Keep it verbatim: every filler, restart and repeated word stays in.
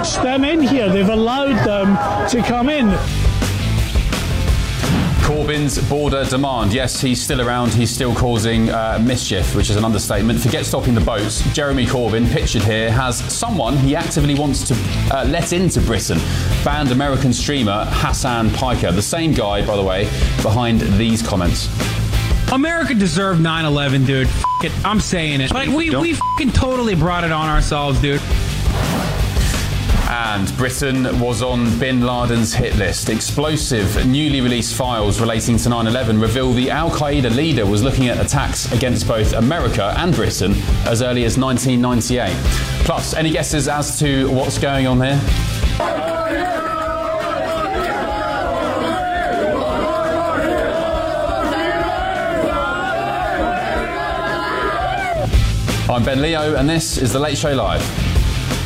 lets them in here. They've allowed them to come in. Corbyn's border demand. Yes, he's still around. He's still causing uh, mischief, which is an understatement. Forget stopping the boats. Jeremy Corbyn, pictured here, has someone he actively wants to uh, let into Britain. Banned American streamer Hassan Piker. The same guy, by the way, behind these comments. America deserved nine eleven, dude. F*** it. I'm saying it. Like, we, we f***ing totally brought it on ourselves, dude. And Britain was on bin Laden's hit list. Explosive, newly released files relating to nine eleven reveal the Al-Qaeda leader was looking at attacks against both America and Britain as early as nineteen ninety-eight. Plus, any guesses as to what's going on here? I'm Ben Leo, and this is The Late Show Live.